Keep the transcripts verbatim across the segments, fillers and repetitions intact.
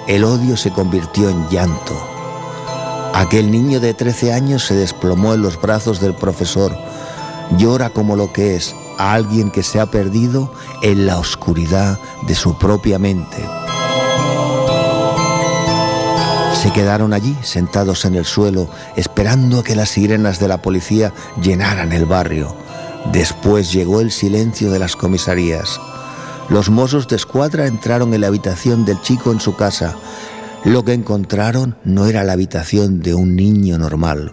el odio se convirtió en llanto. Aquel niño de trece años se desplomó en los brazos del profesor. Llora como lo que es, a alguien que se ha perdido en la oscuridad de su propia mente. Se quedaron allí, sentados en el suelo, esperando a que las sirenas de la policía llenaran el barrio. Después llegó el silencio de las comisarías. Los mozos de escuadra entraron en la habitación del chico en su casa. Lo que encontraron no era la habitación de un niño normal.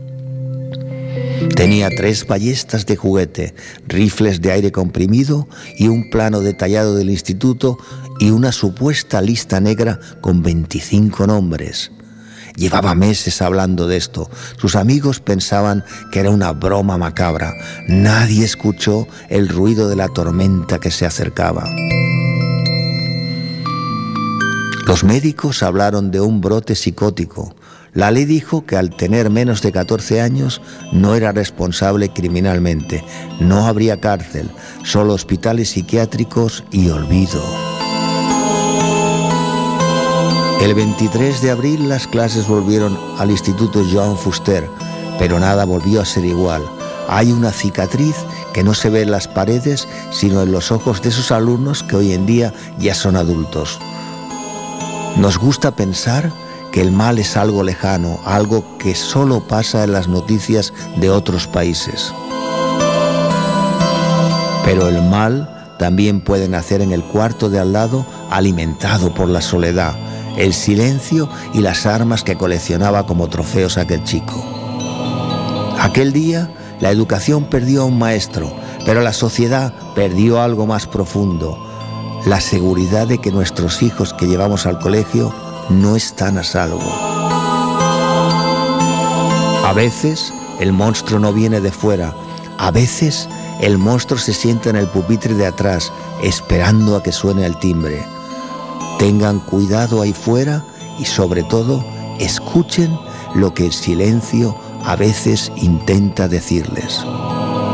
Tenía tres ballestas de juguete, rifles de aire comprimido y un plano detallado del instituto y una supuesta lista negra con veinticinco nombres. Llevaba meses hablando de esto. Sus amigos pensaban que era una broma macabra. Nadie escuchó el ruido de la tormenta que se acercaba. Los médicos hablaron de un brote psicótico. La ley dijo que al tener menos de catorce años no era responsable criminalmente. No habría cárcel, solo hospitales psiquiátricos y olvido. El veintitrés de abril las clases volvieron al Instituto Joan Fuster, pero nada volvió a ser igual. Hay una cicatriz que no se ve en las paredes, sino en los ojos de esos alumnos que hoy en día ya son adultos. Nos gusta pensar que el mal es algo lejano, algo que solo pasa en las noticias de otros países. Pero el mal también puede nacer en el cuarto de al lado, alimentado por la soledad, el silencio y las armas que coleccionaba como trofeos aquel chico. Aquel día, la educación perdió a un maestro, pero la sociedad perdió algo más profundo: la seguridad de que nuestros hijos que llevamos al colegio no están a salvo. A veces el monstruo no viene de fuera, a veces el monstruo se sienta en el pupitre de atrás, esperando a que suene el timbre. Tengan cuidado ahí fuera y sobre todo escuchen lo que el silencio a veces intenta decirles.